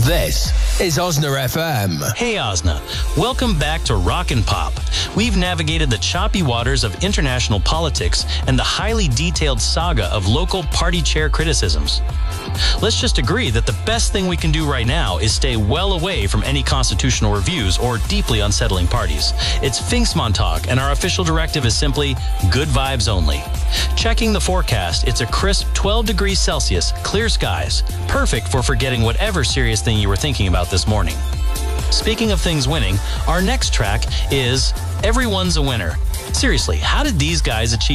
This is Osna FM. Hey Osna, welcome back to Rock and Pop. We've navigated the choppy waters of international politics and the highly detailed saga of local party chair criticisms. Let's just agree that the best thing we can do right now is stay well away from any constitutional reviews or deeply unsettling parties. It's Pfingstmontag, and our official directive is simply good vibes only. Checking the forecast, it's a crisp 12 degrees Celsius, clear skies, perfect for forgetting whatever serious thing you were thinking about this morning. Speaking of things winning, our next track is Everyone's a Winner. Seriously, how did these guys achieve